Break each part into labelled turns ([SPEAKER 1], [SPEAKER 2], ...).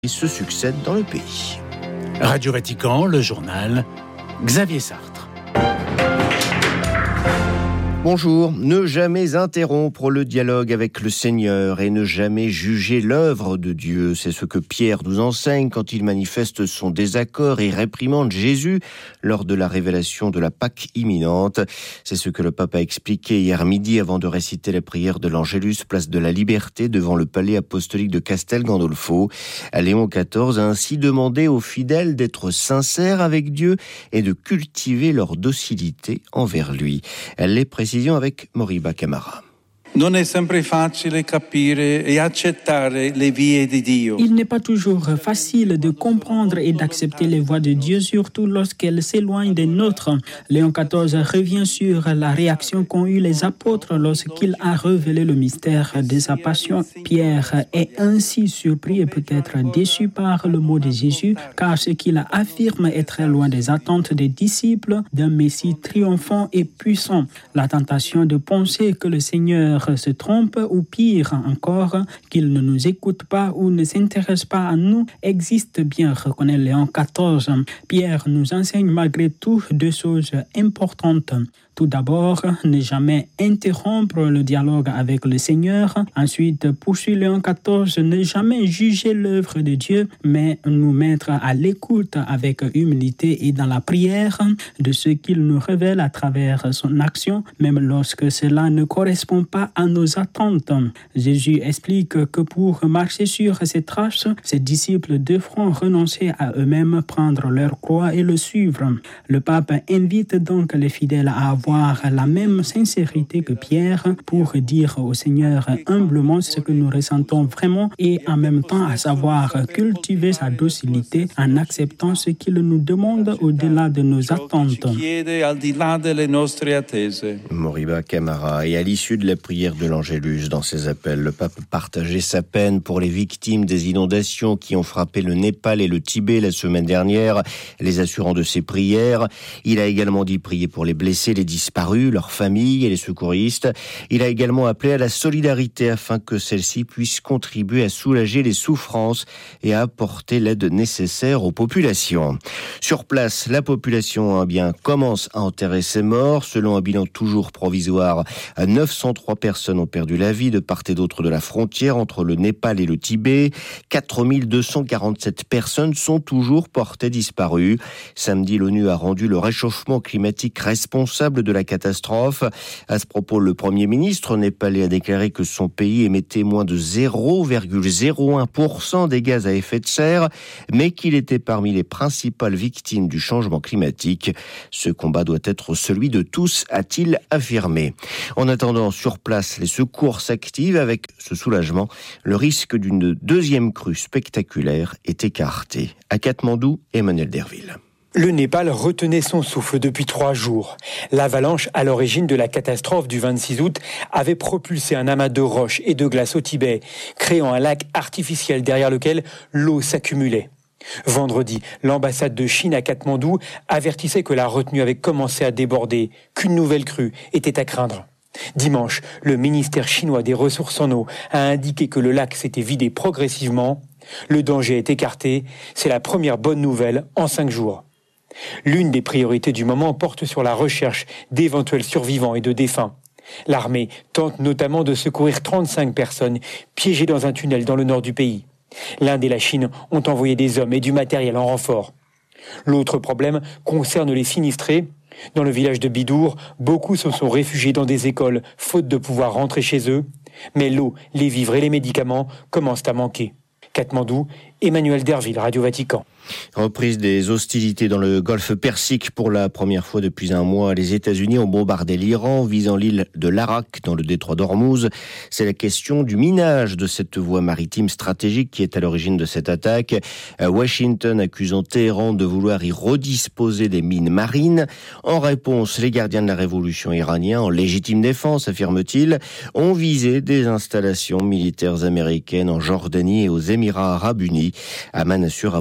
[SPEAKER 1] se succèdent dans le pays.
[SPEAKER 2] Radio Vatican, le journal, Xavier Sartre.
[SPEAKER 1] Bonjour, ne jamais interrompre le dialogue avec le Seigneur et ne jamais juger l'œuvre de Dieu. C'est ce que Pierre nous enseigne quand il manifeste son désaccord et réprimande Jésus lors de la révélation de la Pâque imminente. C'est ce que le pape a expliqué hier midi avant de réciter la prière de l'Angélus, place de la Liberté, devant le palais apostolique de Castel Gandolfo. Léon XIV a ainsi demandé aux fidèles d'être sincères avec Dieu et de cultiver leur docilité envers lui. Les précisions avec Moriba Camara.
[SPEAKER 3] Non è sempre facile capire e accettare le vie di Dio.
[SPEAKER 4] Il n'est pas toujours facile de comprendre et d'accepter les voies de Dieu, surtout lorsqu'elles s'éloignent des nôtres. Léon XIV revient sur la réaction qu'ont eue les apôtres lorsqu'il a révélé le mystère de sa passion. Pierre est ainsi surpris et peut-être déçu par le mot de Jésus, car ce qu'il affirme est très loin des attentes des disciples d'un Messie triomphant et puissant. La tentation de penser que le Seigneur se trompe ou pire encore, qu'il ne nous écoute pas ou ne s'intéresse pas à nous existe bien, reconnaît Léon XIV. Pierre nous enseigne malgré tout deux choses importantes. Tout d'abord, ne jamais interrompre le dialogue avec le Seigneur. Ensuite, poursuit Léon XIV, ne jamais juger l'œuvre de Dieu, mais nous mettre à l'écoute avec humilité et dans la prière de ce qu'il nous révèle à travers son action, même lorsque cela ne correspond pas à nos attentes. Jésus explique que pour marcher sur ses traces, ses disciples devront renoncer à eux-mêmes, prendre leur croix et le suivre. Le pape invite donc les fidèles à avoir la même sincérité que Pierre pour dire au Seigneur humblement ce que nous ressentons vraiment et en même temps à savoir cultiver sa docilité en acceptant ce qu'il nous demande au-delà de nos attentes.
[SPEAKER 1] Moriba Camara. Et à l'issue de la prière de l'Angélus, dans ses appels, le pape partageait sa peine pour les victimes des inondations qui ont frappé le Népal et le Tibet la semaine dernière, les assurant de ses prières. Il a également dit prier pour les blessés, les disparus, leurs familles et les secouristes. Il a également appelé à la solidarité afin que celle-ci puisse contribuer à soulager les souffrances et à apporter l'aide nécessaire aux populations. Sur place, la population commence à enterrer ses morts. Selon un bilan toujours provisoire, 903 personnes ont perdu la vie de part et d'autre de la frontière entre le Népal et le Tibet. 4247 personnes sont toujours portées disparues. Samedi, l'ONU a rendu le réchauffement climatique responsable de la catastrophe. À ce propos, le Premier ministre népalais a déclaré que son pays émettait moins de 0,01% des gaz à effet de serre, mais qu'il était parmi les principales victimes du changement climatique. Ce combat doit être celui de tous, a-t-il affirmé. En attendant, sur place, les secours s'activent avec ce soulagement. Le risque d'une deuxième crue spectaculaire est écarté. À Katmandou, Emmanuel Derville.
[SPEAKER 5] Le Népal retenait son souffle depuis 3 jours. L'avalanche à l'origine de la catastrophe du 26 août avait propulsé un amas de roches et de glace au Tibet, créant un lac artificiel derrière lequel l'eau s'accumulait. Vendredi, l'ambassade de Chine à Katmandou avertissait que la retenue avait commencé à déborder, qu'une nouvelle crue était à craindre. Dimanche, le ministère chinois des ressources en eau a indiqué que le lac s'était vidé progressivement. Le danger est écarté, c'est la première bonne nouvelle en 5 jours. L'une des priorités du moment porte sur la recherche d'éventuels survivants et de défunts. L'armée tente notamment de secourir 35 personnes piégées dans un tunnel dans le nord du pays. L'Inde et la Chine ont envoyé des hommes et du matériel en renfort. L'autre problème concerne les sinistrés. Dans le village de Bidour, beaucoup se sont réfugiés dans des écoles, faute de pouvoir rentrer chez eux. Mais l'eau, les vivres et les médicaments commencent à manquer. Katmandou, Emmanuel Derville, Radio Vatican.
[SPEAKER 1] Reprise des hostilités dans le golfe Persique. Pour la première fois depuis un mois, les États-Unis ont bombardé l'Iran, visant l'île de l'Arak dans le détroit d'Ormuz. C'est la question du minage de cette voie maritime stratégique qui est à l'origine de cette attaque. Washington accusant Téhéran de vouloir y redisposer des mines marines. En réponse, les gardiens de la révolution iraniens, en légitime défense, affirme-t-il, ont visé des installations militaires américaines en Jordanie et aux Émirats arabes unis. Amman assure avoir intercepté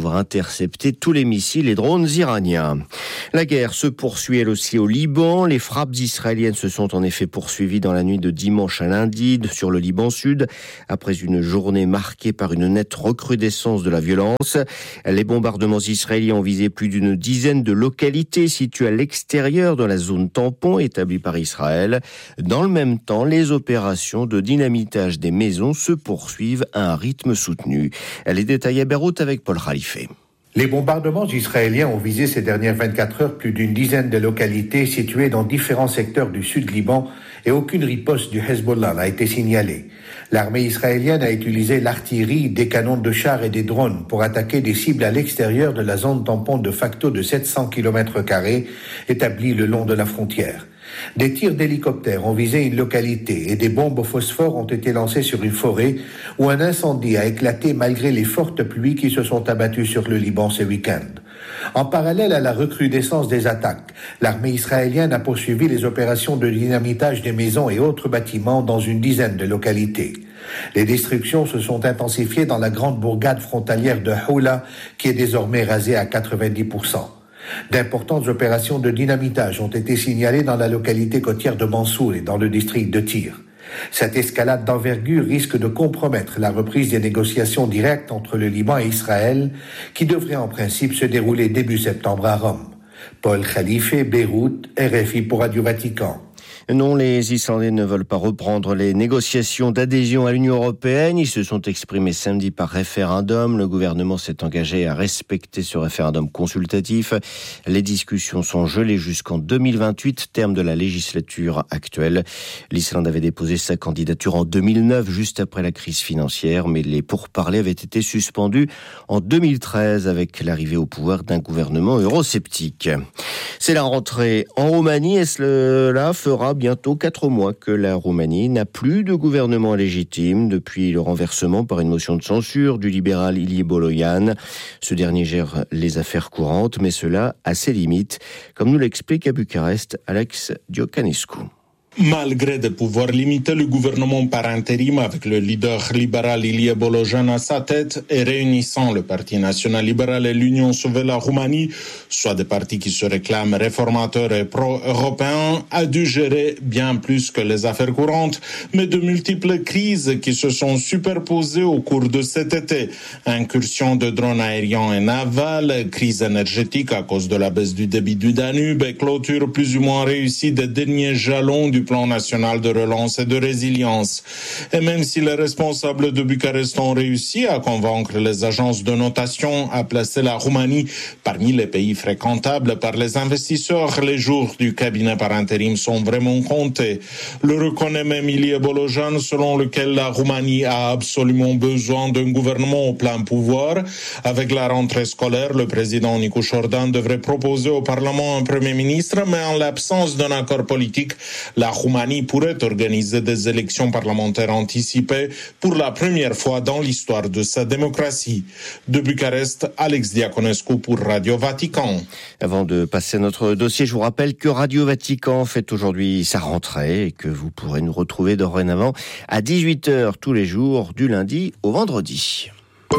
[SPEAKER 1] intercepté tous les missiles et drones iraniens. La guerre se poursuit elle aussi au Liban. Les frappes israéliennes se sont en effet poursuivies dans la nuit de dimanche à lundi sur le Liban Sud, après une journée marquée par une nette recrudescence de la violence. Les bombardements israéliens ont visé plus d'une dizaine de localités situées à l'extérieur de la zone tampon établie par Israël. Dans le même temps, les opérations de dynamitage des maisons se poursuivent à un rythme soutenu. Les détails à Beyrouth avec Paul Khalife.
[SPEAKER 6] Les bombardements israéliens ont visé ces dernières 24 heures plus d'une dizaine de localités situées dans différents secteurs du sud Liban et aucune riposte du Hezbollah n'a été signalée. L'armée israélienne a utilisé l'artillerie, des canons de chars et des drones pour attaquer des cibles à l'extérieur de la zone tampon de facto de 700 km² établie le long de la frontière. Des tirs d'hélicoptères ont visé une localité et des bombes au phosphore ont été lancées sur une forêt où un incendie a éclaté malgré les fortes pluies qui se sont abattues sur le Liban ce week-end. En parallèle à la recrudescence des attaques, l'armée israélienne a poursuivi les opérations de dynamitage des maisons et autres bâtiments dans une dizaine de localités. Les destructions se sont intensifiées dans la grande bourgade frontalière de Houla qui est désormais rasée à 90%. D'importantes opérations de dynamitage ont été signalées dans la localité côtière de Mansour et dans le district de Tyr. Cette escalade d'envergure risque de compromettre la reprise des négociations directes entre le Liban et Israël, qui devraient en principe se dérouler début septembre à Rome. Paul Khalife, Beyrouth, RFI pour Radio Vatican.
[SPEAKER 1] Non, les Islandais ne veulent pas reprendre les négociations d'adhésion à l'Union européenne. Ils se sont exprimés samedi par référendum. Le gouvernement s'est engagé à respecter ce référendum consultatif. Les discussions sont gelées jusqu'en 2028, terme de la législature actuelle. L'Islande avait déposé sa candidature en 2009, juste après la crise financière, mais les pourparlers avaient été suspendus en 2013 avec l'arrivée au pouvoir d'un gouvernement eurosceptique. C'est la rentrée en Roumanie et cela fera bientôt 4 mois que la Roumanie n'a plus de gouvernement légitime depuis le renversement par une motion de censure du libéral Ilie Boloyan. Ce dernier gère les affaires courantes, mais cela a ses limites, comme nous l'explique à Bucarest Alex Diocanescu.
[SPEAKER 7] Malgré des pouvoirs limités, le gouvernement par intérim avec le leader libéral Ilie Bolojan à sa tête et réunissant le Parti national libéral et l'Union Sauver la Roumanie, soit des partis qui se réclament réformateurs et pro-européens, a dû gérer bien plus que les affaires courantes, mais de multiples crises qui se sont superposées au cours de cet été. Incursion de drones aériens et navals, crise énergétique à cause de la baisse du débit du Danube et clôture plus ou moins réussie des derniers jalons du plan national de relance et de résilience. Et même si les responsables de Bucarest ont réussi à convaincre les agences de notation à placer la Roumanie parmi les pays fréquentables par les investisseurs, les jours du cabinet par intérim sont vraiment comptés. Le reconnaît même Ilie Bolojan, selon lequel la Roumanie a absolument besoin d'un gouvernement au plein pouvoir. Avec la rentrée scolaire, le président Nicu Jordan devrait proposer au Parlement un premier ministre, mais en l'absence d'un accord politique, la Roumanie pourrait organiser des élections parlementaires anticipées pour la première fois dans l'histoire de sa démocratie. De Bucarest, Alex Diaconescu pour Radio Vatican.
[SPEAKER 1] Avant de passer à notre dossier, je vous rappelle que Radio Vatican fête aujourd'hui sa rentrée et que vous pourrez nous retrouver dorénavant à 18h tous les jours, du lundi au vendredi.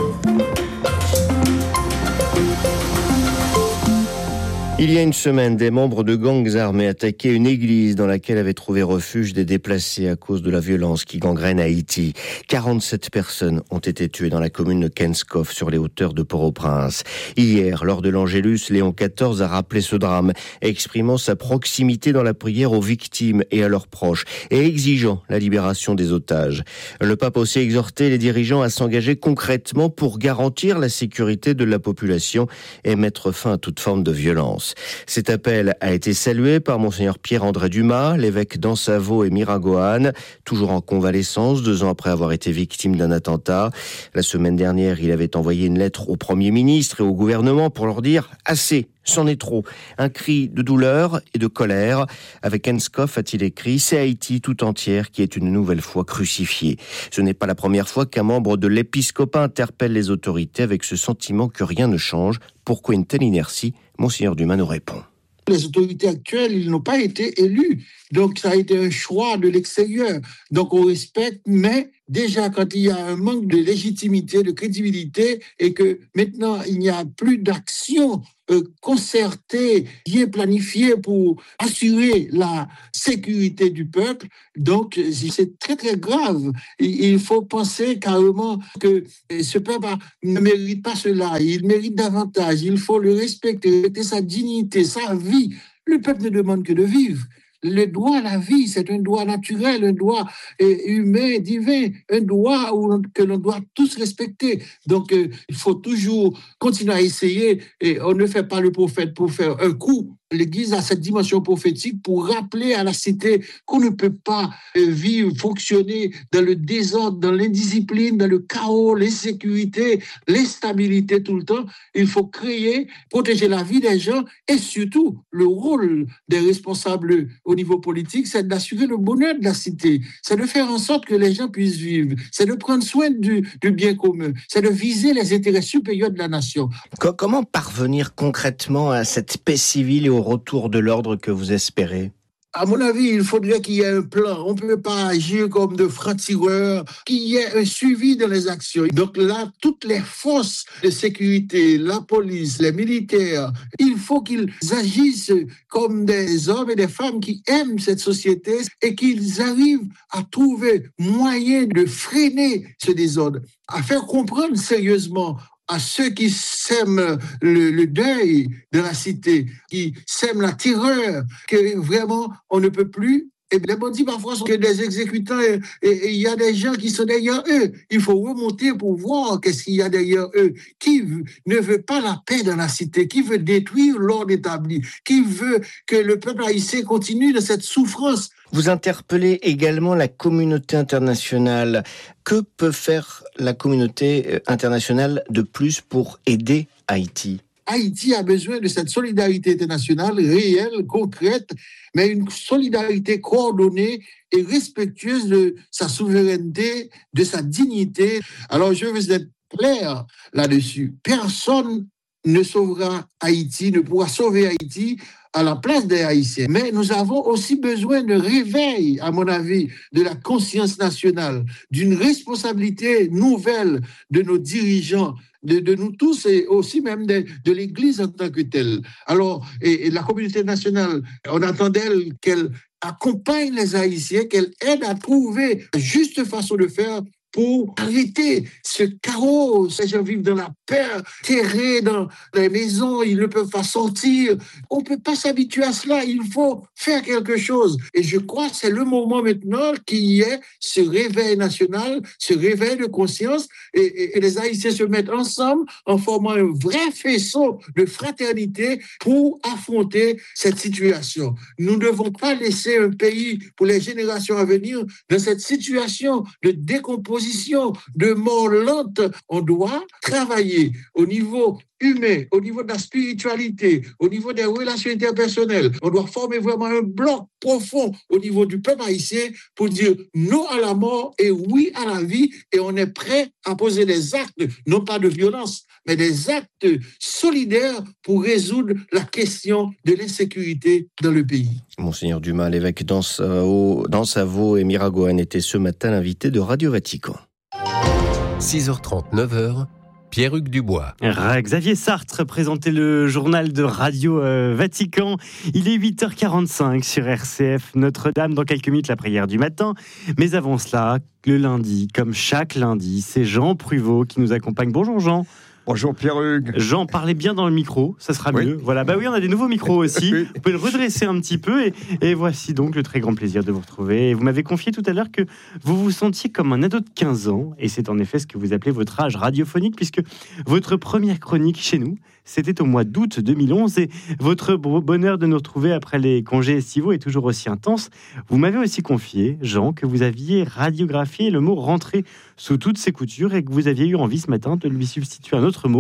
[SPEAKER 1] Il y a une semaine, des membres de gangs armés attaquaient une église dans laquelle avaient trouvé refuge des déplacés à cause de la violence qui gangrène Haïti. 47 personnes ont été tuées dans la commune de Kenskov, sur les hauteurs de Port-au-Prince. Hier, lors de l'Angélus, Léon XIV a rappelé ce drame, exprimant sa proximité dans la prière aux victimes et à leurs proches, et exigeant la libération des otages. Le pape a aussi exhorté les dirigeants à s'engager concrètement pour garantir la sécurité de la population et mettre fin à toute forme de violence. Cet appel a été salué par Monseigneur Pierre-André Dumas, l'évêque d'Ansavo et Miragoâne, toujours en convalescence 2 ans après avoir été victime d'un attentat. La semaine dernière, il avait envoyé une lettre au Premier ministre et au gouvernement pour leur dire « Assez !» C'en est trop. Un cri de douleur et de colère. Avec Kenskov, a-t-il écrit, c'est Haïti tout entière qui est une nouvelle fois crucifiée. Ce n'est pas la première fois qu'un membre de l'épiscopat interpelle les autorités avec ce sentiment que rien ne change. Pourquoi une telle inertie ? Monseigneur Dumas nous répond.
[SPEAKER 8] Les autorités actuelles, ils n'ont pas été élus. Donc, ça a été un choix de l'extérieur. Donc, on respecte, mais déjà quand il y a un manque de légitimité, de crédibilité, et que maintenant il n'y a plus d'action concertée, bien planifiée pour assurer la sécurité du peuple. Donc, c'est très, très grave. Il faut penser carrément que ce peuple ne mérite pas cela. Il mérite davantage. Il faut le respecter sa dignité, sa vie. Le peuple ne demande que de vivre. Le droit à la vie, c'est un droit naturel, un droit humain, divin, un droit que l'on doit tous respecter. Donc, il faut toujours continuer à essayer. Et on ne fait pas le prophète pour faire un coup. L'Église a cette dimension prophétique pour rappeler à la cité qu'on ne peut pas vivre, fonctionner dans le désordre, dans l'indiscipline, dans le chaos, l'insécurité, l'instabilité tout le temps. Il faut créer, protéger la vie des gens et surtout le rôle des responsables au niveau politique, c'est d'assurer le bonheur de la cité, c'est de faire en sorte que les gens puissent vivre, c'est de prendre soin du bien commun, c'est de viser les intérêts supérieurs de la nation.
[SPEAKER 1] Comment parvenir concrètement à cette paix civile et au retour de l'ordre que vous espérez ?
[SPEAKER 8] À mon avis, il faudrait qu'il y ait un plan. On ne peut pas agir comme de francs-tireurs, qu'il y ait un suivi dans les actions. Donc là, toutes les forces de sécurité, la police, les militaires, il faut qu'ils agissent comme des hommes et des femmes qui aiment cette société et qu'ils arrivent à trouver moyen de freiner ce désordre, à faire comprendre sérieusement à ceux qui sèment le deuil de la cité, qui sèment la terreur, que vraiment on ne peut plus. Et les bandits parfois sont que des exécutants et il y a des gens qui sont derrière eux. Il faut remonter pour voir qu'est-ce qu'il y a derrière eux. Qui ne veut pas la paix dans la cité, qui veut détruire l'ordre établi, qui veut que le peuple haïtien continue de cette souffrance.
[SPEAKER 1] Vous interpellez également la communauté internationale. Que peut faire la communauté internationale de plus pour aider Haïti ?
[SPEAKER 8] Haïti a besoin de cette solidarité internationale réelle, concrète, mais une solidarité coordonnée et respectueuse de sa souveraineté, de sa dignité. Alors, je veux être clair là-dessus. Personne ne sauvera Haïti, ne pourra sauver Haïti à la place des Haïtiens. Mais nous avons aussi besoin de réveil, à mon avis, de la conscience nationale, d'une responsabilité nouvelle de nos dirigeants, de nous tous et aussi même de l'Église en tant que telle. Alors, et la communauté nationale, on attend d'elle qu'elle accompagne les Haïtiens, qu'elle aide à trouver la juste façon de faire pour arrêter ce chaos. Les gens vivent dans la peur, terrés dans les maisons, ils ne peuvent pas sortir. On ne peut pas s'habituer à cela, il faut faire quelque chose. Et je crois que c'est le moment maintenant qu'il y ait ce réveil national, ce réveil de conscience, et les Haïtiens se mettent ensemble en formant un vrai faisceau de fraternité pour affronter cette situation. Nous ne devons pas laisser un pays pour les générations à venir dans cette situation de décomposition, de mort lente. On doit travailler au niveau humain, au niveau de la spiritualité, au niveau des relations interpersonnelles. On doit former vraiment un bloc profond au niveau du peuple haïtien pour dire non à la mort et oui à la vie. Et on est prêt à poser des actes, non pas de violence, mais des actes solidaires pour résoudre la question de l'insécurité dans le pays.
[SPEAKER 1] Monseigneur Dumas, l'évêque d'Ansavo et Miragoâne était ce matin l'invité de Radio Vatican.
[SPEAKER 9] 6h30, 9h, Pierre-Hugues Dubois.
[SPEAKER 10] Xavier Sartre présentait le journal de Radio Vatican. Il est 8h45 sur RCF Notre-Dame. Dans quelques minutes, la prière du matin. Mais avant cela, le lundi, comme chaque lundi, c'est Jean Pruvot qui nous accompagne. Bonjour Jean.
[SPEAKER 11] Bonjour Pierre-Hugues.
[SPEAKER 10] Jean, parlez bien dans le micro, ça sera mieux. Voilà, bah oui, on a des nouveaux micros aussi. Vous pouvez le redresser un petit peu et voici donc le très grand plaisir de vous retrouver. Et vous m'avez confié tout à l'heure que vous vous sentiez comme un ado de 15 ans et c'est en effet ce que vous appelez votre âge radiophonique puisque votre première chronique chez nous, c'était au mois d'août 2011 et votre bonheur de nous retrouver après les congés estivaux est toujours aussi intense. Vous m'avez aussi confié, Jean, que vous aviez radiographié le mot « rentrer » sous toutes ses coutures et que vous aviez eu envie ce matin de lui substituer un autre mot,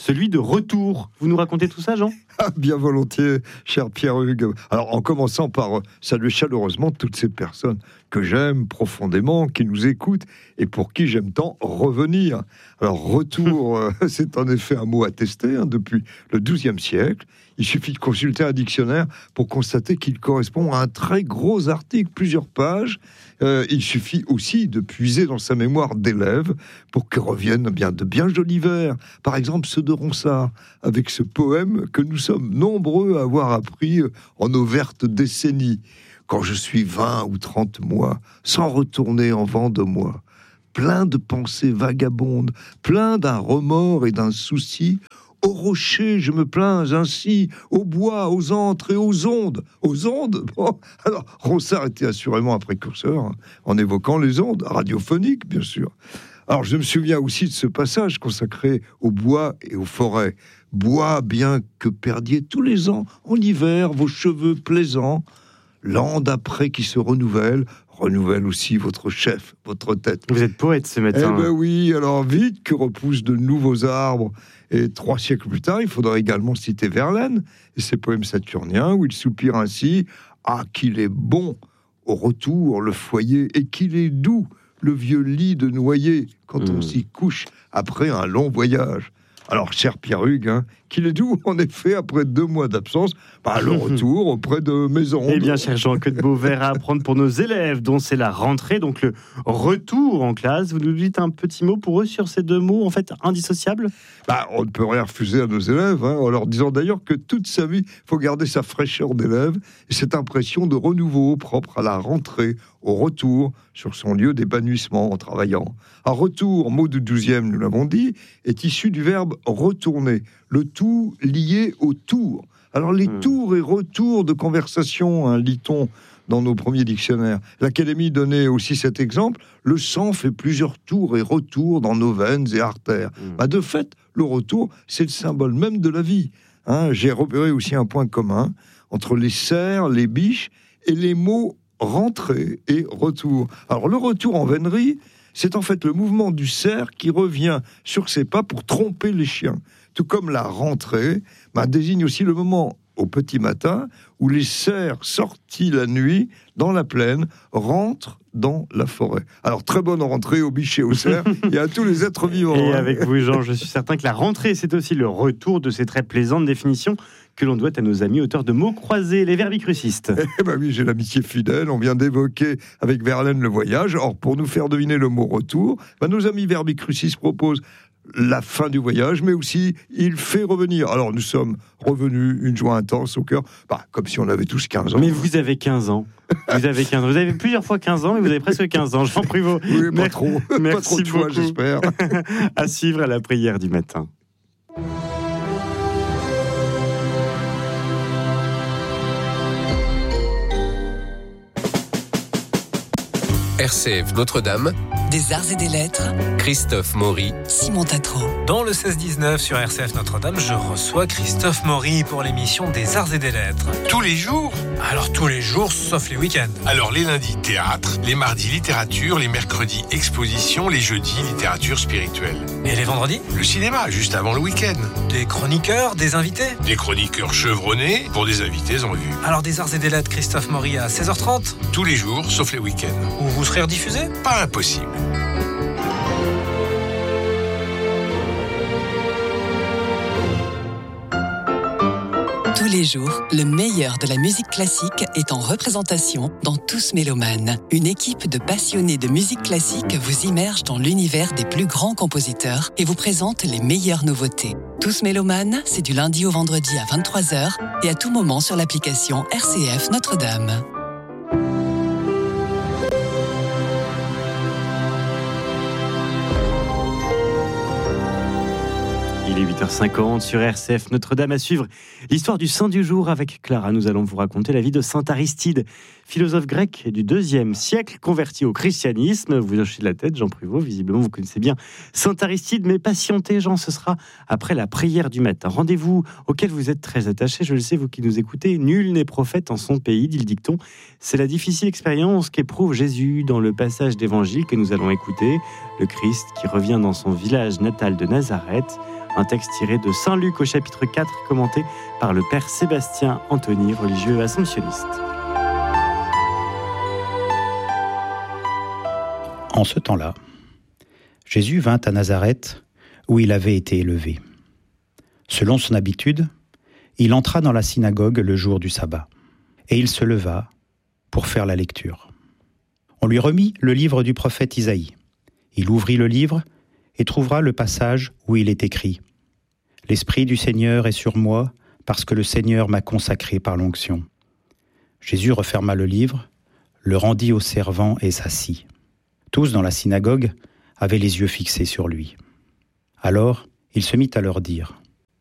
[SPEAKER 10] celui de retour. Vous nous racontez tout ça, Jean ?
[SPEAKER 11] Bien volontiers, cher Pierre-Hugues. Alors, en commençant par saluer chaleureusement toutes ces personnes que j'aime profondément, qui nous écoutent et pour qui j'aime tant revenir. Alors, retour, c'est en effet un mot attesté depuis le XIIe siècle. Il suffit de consulter un dictionnaire pour constater qu'il correspond à un très gros article, plusieurs pages. Il suffit aussi de puiser dans sa mémoire d'élève pour que reviennent de bien jolis vers. Par exemple, ceux de Ronsard, avec ce poème que nous sommes nombreux à avoir appris en nos vertes décennies. Quand je suis 20 ou 30 mois, sans retourner en vent de moi, plein de pensées vagabondes, plein d'un remords et d'un souci, au rocher, je me plains ainsi, au bois, aux antres et aux ondes. Aux ondes ? Bon, alors, Ronsard était assurément un précurseur, en évoquant les ondes, radiophoniques, bien sûr. Alors, je me souviens aussi de ce passage consacré au bois et aux forêts. Bois, bien que perdiez tous les ans, en hiver, vos cheveux plaisants, l'an d'après qui se renouvelle aussi votre chef, votre tête.
[SPEAKER 10] Vous êtes poète ce matin.
[SPEAKER 11] Eh ben oui, alors vite que repoussent de nouveaux arbres. Et 3 siècles plus tard, il faudrait également citer Verlaine et ses poèmes saturniens où il soupire ainsi « Ah, qu'il est bon au retour le foyer et qu'il est doux le vieux lit de noyer quand on s'y couche après un long voyage ». Alors, cher Pierre-Hugues, qu'il est doux, en effet, après 2 mois d'absence, le retour auprès de mes ondes.
[SPEAKER 10] Eh bien, cher Jean, que de beaux vers à apprendre pour nos élèves, dont c'est la rentrée, donc le retour en classe. Vous nous dites un petit mot pour eux sur ces 2 mots, en fait, indissociables ?
[SPEAKER 11] On ne peut rien refuser à nos élèves, en leur disant d'ailleurs que toute sa vie, il faut garder sa fraîcheur d'élève et cette impression de renouveau propre à la rentrée, au retour sur son lieu d'épanouissement en travaillant. Un retour, mot du 12e, nous l'avons dit, est issu du verbe retourner, le tout lié au tour. Alors les tours et retours de conversation, lit-on dans nos premiers dictionnaires. L'Académie donnait aussi cet exemple, le sang fait plusieurs tours et retours dans nos veines et artères. De fait, le retour, c'est le symbole même de la vie. J'ai repéré aussi un point commun entre les cerfs, les biches et les mots rentrée et retour. Alors le retour en vénerie, c'est en fait le mouvement du cerf qui revient sur ses pas pour tromper les chiens. Tout comme la rentrée désigne aussi le moment au petit matin où les cerfs sortis la nuit dans la plaine rentrent dans la forêt. Alors très bonne rentrée aux biches et aux cerfs et à tous les êtres vivants.
[SPEAKER 10] Et avec vous, Jean, je suis certain que la rentrée, c'est aussi le retour de ces très plaisantes définitions que l'on doit à nos amis auteurs de mots croisés, les verbicrucistes.
[SPEAKER 11] Oui, j'ai l'amitié fidèle. On vient d'évoquer avec Verlaine le voyage. Or, pour nous faire deviner le mot retour, nos amis verbicrucistes proposent la fin du voyage, mais aussi il fait revenir. Alors, nous sommes revenus, une joie intense au cœur, comme si on avait tous 15 ans.
[SPEAKER 10] Mais vous avez 15 ans. Vous avez plusieurs fois 15 ans, mais vous avez presque 15 ans. Jean Privot.
[SPEAKER 11] Oui, pas trop.
[SPEAKER 10] Merci
[SPEAKER 11] pas trop de fois, j'espère.
[SPEAKER 10] À suivre à la prière du matin.
[SPEAKER 9] RCF Notre-Dame,
[SPEAKER 12] des arts et des lettres,
[SPEAKER 9] Christophe Maury,
[SPEAKER 12] Simon Tatro.
[SPEAKER 13] Dans le 16-19 sur RCF Notre-Dame, je reçois Christophe Maury pour l'émission des arts et des lettres.
[SPEAKER 14] Tous les jours ?
[SPEAKER 13] Alors tous les jours, sauf les week-ends.
[SPEAKER 14] Alors les lundis, théâtre, les mardis, littérature, les mercredis, exposition, les jeudis, littérature spirituelle.
[SPEAKER 13] Et les vendredis ?
[SPEAKER 14] Le cinéma, juste avant le week-end.
[SPEAKER 13] Des chroniqueurs, des invités ?
[SPEAKER 14] Des chroniqueurs chevronnés pour des invités en vue.
[SPEAKER 13] Alors des arts et des lettres, Christophe Maury à 16h30 ?
[SPEAKER 14] Tous les jours, sauf les week-ends.
[SPEAKER 13] Où vous serez rediffusé ?
[SPEAKER 14] Pas impossible.
[SPEAKER 12] Tous les jours, le meilleur de la musique classique est en représentation dans Tous Mélomanes. Une équipe de passionnés de musique classique vous immerge dans l'univers des plus grands compositeurs et vous présente les meilleures nouveautés. Tous Mélomanes, c'est du lundi au vendredi à 23h et à tout moment sur l'application RCF Notre-Dame.
[SPEAKER 10] Il est 8h50 sur RCF Notre-Dame. À suivre l'histoire du saint du jour avec Clara. Nous allons vous raconter la vie de saint Aristide, philosophe grec du IIe siècle, converti au christianisme. Vous hochez de la tête, Jean Privot. Visiblement, vous connaissez bien saint Aristide. Mais patientez, Jean, ce sera après la prière du matin. Rendez-vous auquel vous êtes très attachés. Je le sais, vous qui nous écoutez. Nul n'est prophète en son pays, dit le dicton. C'est la difficile expérience qu'éprouve Jésus dans le passage d'évangile que nous allons écouter. Le Christ qui revient dans son village natal de Nazareth. Un texte tiré de Saint Luc au chapitre 4, commenté par le père Sébastien Anthony, religieux assomptionniste.
[SPEAKER 15] En ce temps-là, Jésus vint à Nazareth, où il avait été élevé. Selon son habitude, il entra dans la synagogue le jour du sabbat, et il se leva pour faire la lecture. On lui remit le livre du prophète Isaïe. Il ouvrit le livre et trouvera le passage où il est écrit « L'Esprit du Seigneur est sur moi, parce que le Seigneur m'a consacré par l'onction. » Jésus referma le livre, le rendit aux servants et s'assit. Tous dans la synagogue avaient les yeux fixés sur lui. Alors, il se mit à leur dire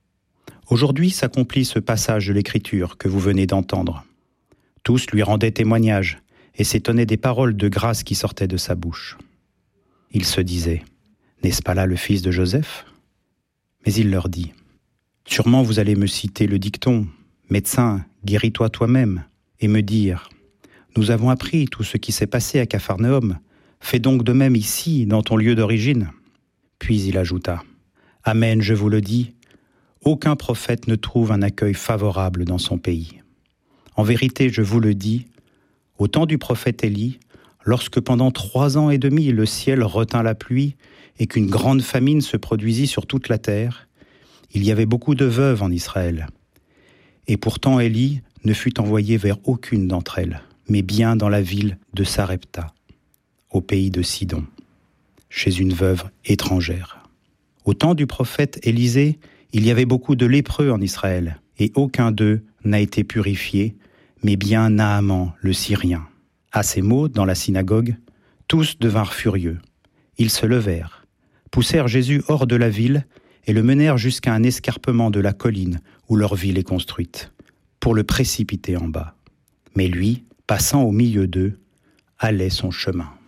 [SPEAKER 15] « Aujourd'hui s'accomplit ce passage de l'Écriture que vous venez d'entendre. » Tous lui rendaient témoignage et s'étonnaient des paroles de grâce qui sortaient de sa bouche. Il se disait « N'est-ce pas là le fils de Joseph ?» Mais il leur dit « Sûrement vous allez me citer le dicton « Médecin, guéris-toi toi-même » et me dire « Nous avons appris tout ce qui s'est passé à Capharnaüm, fais donc de même ici, dans ton lieu d'origine. » Puis il ajouta « Amen, je vous le dis, aucun prophète ne trouve un accueil favorable dans son pays. En vérité, je vous le dis, au temps du prophète Élie, lorsque pendant 3 ans et demi le ciel retint la pluie et qu'une grande famine se produisit sur toute la terre, il y avait beaucoup de veuves en Israël. Et pourtant Élie ne fut envoyé vers aucune d'entre elles, mais bien dans la ville de Sarepta, au pays de Sidon, chez une veuve étrangère. Au temps du prophète Élisée, il y avait beaucoup de lépreux en Israël, et aucun d'eux n'a été purifié, mais bien Naaman, le Syrien. À ces mots, dans la synagogue, tous devinrent furieux. Ils se levèrent, poussèrent Jésus hors de la ville et le menèrent jusqu'à un escarpement de la colline où leur ville est construite, pour le précipiter en bas. Mais lui, passant au milieu d'eux, allait son chemin.